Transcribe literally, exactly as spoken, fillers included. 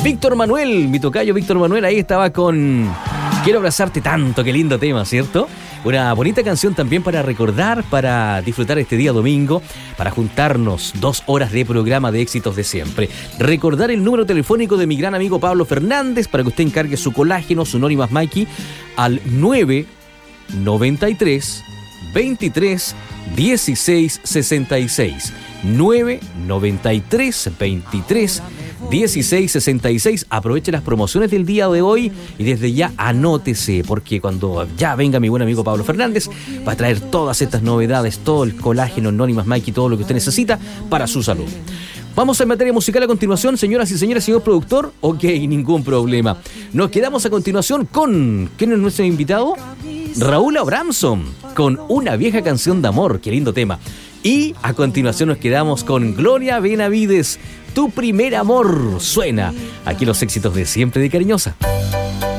Víctor Manuel, mi tocayo Víctor Manuel, ahí estaba con Quiero abrazarte tanto, qué lindo tema, ¿cierto? Una bonita canción también para recordar, para disfrutar este día domingo, para juntarnos dos horas de programa de éxitos de siempre. Recordar el número telefónico de mi gran amigo Pablo Fernández para que usted encargue su colágeno, su Nori más Mikey, al nueve noventa y tres veintitrés dieciséis sesenta y seis. nueve noventa y tres veintitrés dieciséis sesenta y seis. Aproveche las promociones del día de hoy y desde ya anótese, porque cuando ya venga mi buen amigo Pablo Fernández va a traer todas estas novedades, todo el colágeno, Nori más Mikey, todo lo que usted necesita para su salud. Vamos en materia musical a continuación, señoras y señores, señor productor. Ok, ningún problema. Nos quedamos a continuación con... ¿quién es nuestro invitado? Raúl Abramson, con Una vieja canción de amor. Qué lindo tema. Y a continuación nos quedamos con Gloria Benavides, Tu primer amor. Suena aquí los éxitos de siempre de Cariñosa.